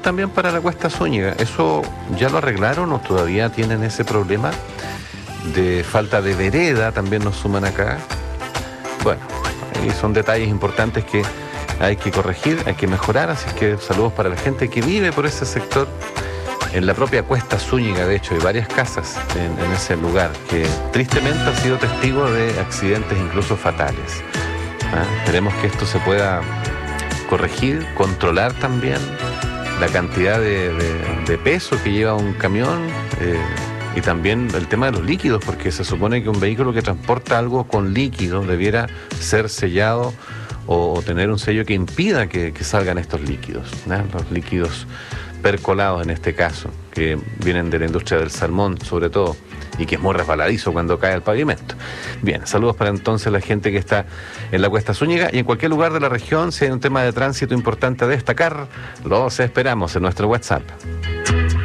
también para la Cuesta Zúñiga. ¿Eso ya lo arreglaron o todavía tienen ese problema de falta de vereda? También nos suman acá. Bueno, ahí son detalles importantes que hay que corregir, hay que mejorar, así que saludos para la gente que vive por ese sector. En la propia Cuesta Zúñiga, de hecho, hay varias casas en ese lugar que tristemente ha sido testigo de accidentes incluso fatales. Esperemos que esto se pueda corregir, controlar también la cantidad de peso que lleva un camión y también el tema de los líquidos, porque se supone que un vehículo que transporta algo con líquido debiera ser sellado o tener un sello que impida que salgan estos líquidos, ¿no? Los líquidos percolados en este caso, que vienen de la industria del salmón sobre todo, y que es muy resbaladizo cuando cae el pavimento. Bien, saludos para entonces la gente que está en la Cuesta Zúñiga y en cualquier lugar de la región. Si hay un tema de tránsito importante a destacar, los esperamos en nuestro WhatsApp.